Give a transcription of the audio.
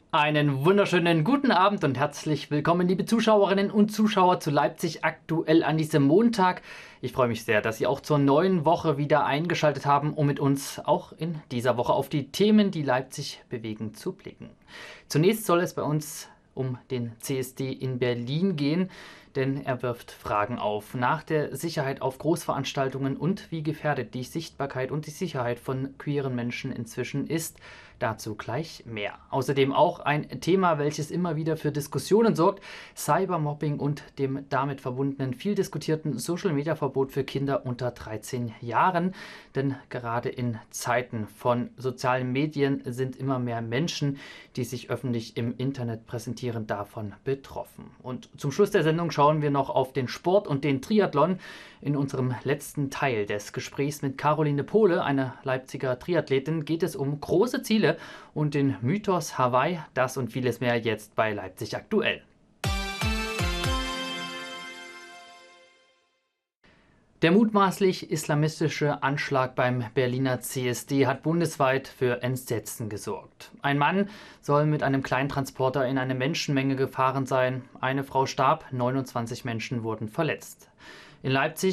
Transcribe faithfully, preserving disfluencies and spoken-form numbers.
Einen wunderschönen guten Abend und herzlich willkommen, liebe Zuschauerinnen und Zuschauer, zu Leipzig aktuell an diesem Montag. Ich freue mich sehr, dass Sie auch zur neuen Woche wieder eingeschaltet haben, um mit uns auch in dieser Woche auf die Themen, die Leipzig bewegen, zu blicken. Zunächst soll es bei uns um den C S D in Berlin gehen, denn er wirft Fragen auf nach der Sicherheit auf Großveranstaltungen und wie gefährdet die Sichtbarkeit und die Sicherheit von queeren Menschen inzwischen ist. Dazu gleich mehr. Außerdem auch ein Thema, welches immer wieder für Diskussionen sorgt: Cybermobbing und dem damit verbundenen viel diskutierten Social-Media-Verbot für Kinder unter dreizehn Jahren. Denn gerade in Zeiten von sozialen Medien sind immer mehr Menschen, die sich öffentlich im Internet präsentieren, davon betroffen. Und zum Schluss der Sendung schauen wir noch auf den Sport und den Triathlon. In unserem letzten Teil des Gesprächs mit Caroline Pohle, einer Leipziger Triathletin, geht es um große Ziele und den Mythos Hawaii. Das und vieles mehr jetzt bei Leipzig aktuell. Der mutmaßlich islamistische Anschlag beim Berliner C S D hat bundesweit für Entsetzen gesorgt. Ein Mann soll mit einem Kleintransporter in eine Menschenmenge gefahren sein. Eine Frau starb, neunundzwanzig Menschen wurden verletzt. In Leipzig